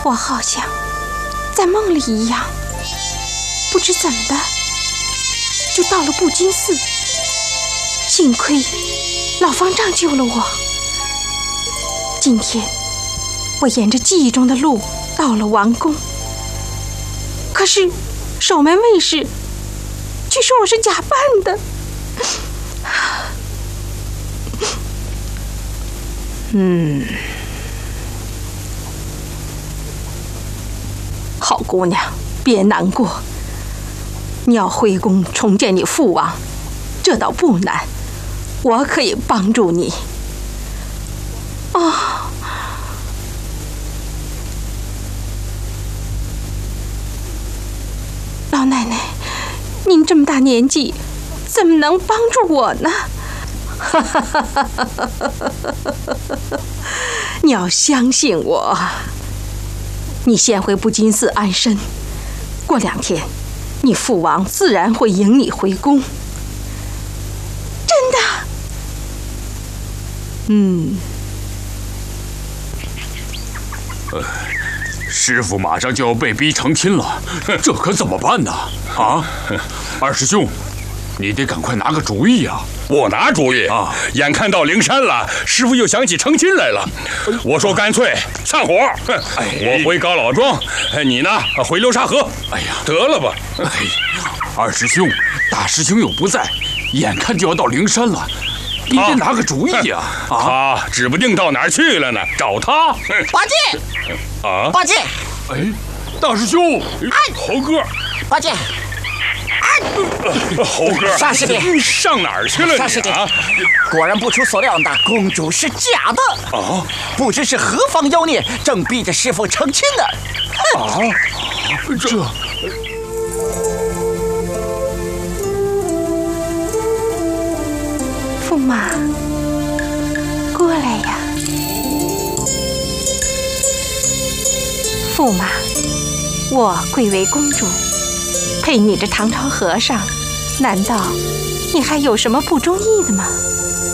我好像在梦里一样，不知怎么的就到了布金寺。幸亏老方丈救了我。今天我沿着记忆中的路到了王宫，可是守门卫士却说我是假扮的。好姑娘，别难过。你要回宫重见你父王，这倒不难，我可以帮助你。老奶奶，您这么大年纪，怎么能帮助我呢？你要相信我。你先回布金寺安身，过2天，你父王自然会迎你回宫。真的？师父马上就要被逼成亲了，这可怎么办呢？啊，二师兄，你得赶快拿个主意呀！ 我拿主意啊！ 眼看到灵山了，师傅又想起成亲来了。我说干脆散伙，我回高老庄，你呢回流沙河。 哎呀， 得了吧！ 二师兄，大师兄又不在，眼看就要到灵山了，你得拿个主意呀！ 他指不定到哪儿去了呢，找他。 八戒，八戒， 哎，大师兄， 猴哥， 八戒。 猴哥， 沙师弟， 上哪儿去了？ 沙师弟，果然不出所料的，公主是假的啊！ 不知是何方妖孽，正逼着师傅成亲呢。 这驸马，过来呀！驸马，我贵为公主，陪你这唐朝和尚，难道你还有什么不中意的吗？